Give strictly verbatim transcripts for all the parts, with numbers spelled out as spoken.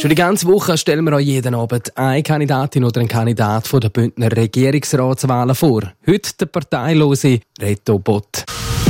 Schon die ganze Woche stellen wir euch jeden Abend eine Kandidatin oder einen Kandidat von der Bündner Regierungsratswahlen vor. Heute der parteilose Reto Bott.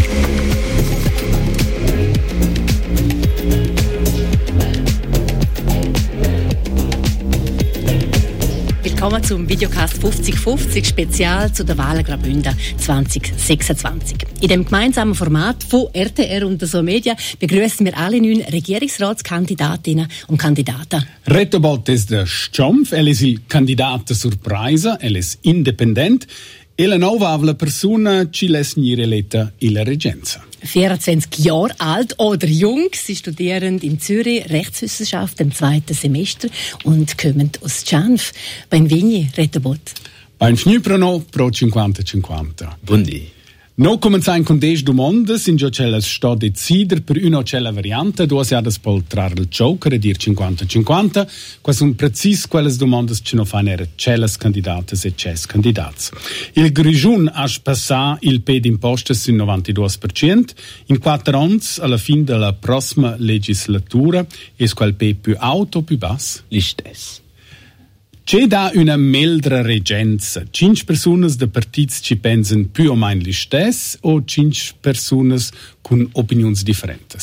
Willkommen zum Videocast fünfzig fünfzig Spezial zu der Wahlen Graubünden zwanzig sechsundzwanzig. In dem gemeinsamen Format von R T R und der So Media begrüßen wir alle neun Regierungsratskandidatinnen und Kandidaten. Reto Bott ist der Stumpf, er ist il candidato surpresa, er ist independent e la nuova persona ci les eletta in la Regenza. vierundzwanzig Jahre alt oder jung, sie studieren in Zürich Rechtswissenschaft im zweiten Semester und kommen aus Genf. Benvini, Reto Bott. Benvenuto no pro cinquanta cinquanta. Buondì. No comenzain con des domandas, in già c'è sto decider per una c'è la variante, due si ha da spoltrare il joker e dir cinquanta cinquanta, quasi un precis quelles domandas ci no fanno era c'è le candidate e c'è candidati. Il Grigiun ha spassa il P d'imposta sul novantadue per cento, in quattro anni alla fine della prossima legislatura è quel P più alto o più basso? L'istess. C'è da una meldra regenza. Cinque persone de partits ci pensano più o meno l'istess o cinque persone con opinioni differenti?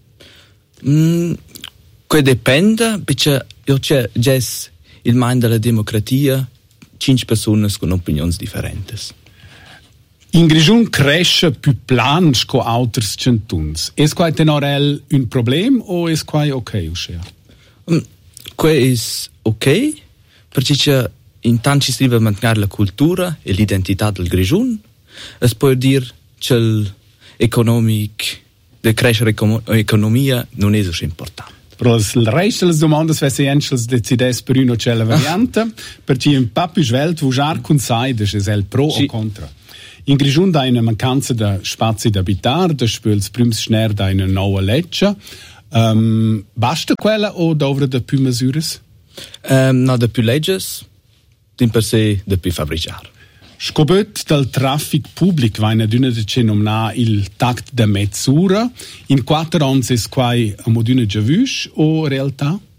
Mm, que dipende, perché io c'è già il mind della democrazia, cinque persone con opinioni differenti. In Grigiun cresce più plans co alters centuns. Es quai tenorel un problem o es quai ok, Uscia? Mm, que is ok, perché intanto ci si deve mantenere la cultura e l'identità del Grigiun. Es può dire che l'economic, de crescere l'economia non è così importante. Però il resto delle domande se si enchels decides per una c'è la variante, perché un po' più svelto usar con saides è il pro o contra. In Grigiun da una mancanza di spazi da abitare, da spüls prims schner da una nuova legge. Um, basta quella o dovre da più misure? Um, no, da più legges, din per sé da più fabbricare. Scobet dal traffic pubblic vaina d'una de cenomna il tact de mezzura. In quattro anni es quai a moduna già vus o realtà?